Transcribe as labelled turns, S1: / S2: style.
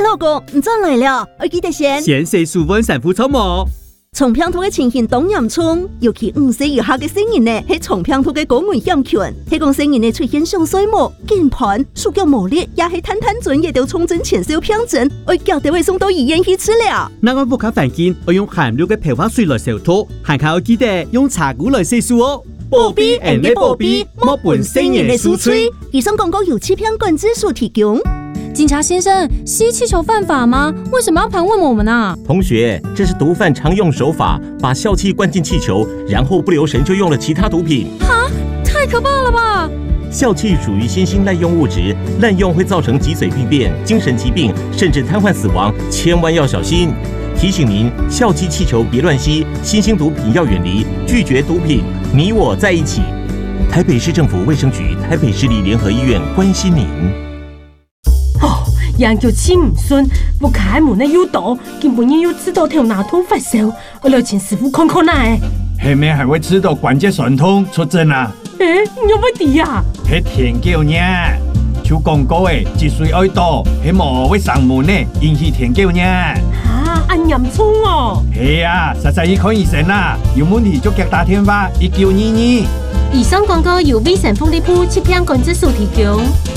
S1: 老公，你转来了，我记得先
S2: 食素温神父草毛。
S1: 重病兔嘅情形当严重，尤其5岁以下嘅成人呢，係重病兔嘅高危险群。係講成人呢出現上水毛、肩盤、手腳無力，也係攤準亦都重症前兆病症，我腳就會送到醫院去治療。
S2: 那我不卡環境，我用含氯嘅漂發水來消毒，還靠記得用茶壺來洗漱哦。
S1: 保庇人哋保庇，莫本成人嘅輸吹。以上廣告由欺騙管制署提供。
S3: 警察先生，吸氣球犯法嗎？為什麼要盤問我們啊？
S4: 同學，這是毒販常用手法，把笑氣灌進氣球，然後不留神就用了其他毒品。
S3: 哈，太可怕了吧！
S4: 笑氣屬於新興濫用物質，濫用會造成脊髓病變、精神疾病，甚至癱瘓死亡，千萬要小心。提醒您，笑氣氣球別亂吸，新興毒品要遠離，拒絕毒品，你我在一起。台北市政府衛生局、台北市立聯合醫院關心您。
S5: 人叫黐唔順，不開門咧要躲，根本要知道條哪痛發燒，我來請師傅看看啦。
S6: 下面還會知道關節酸痛出症啊？
S5: 你有乜事啊？
S6: 係田腳呢，像廣告誒，積水愛多，係無會上門呢，引起田腳呢。
S5: 按嚴重哦。
S6: 係啊，實際去看醫生啦，有問題就給打電話1922。
S5: 以上廣告由衛生福利部疾病管制署提供。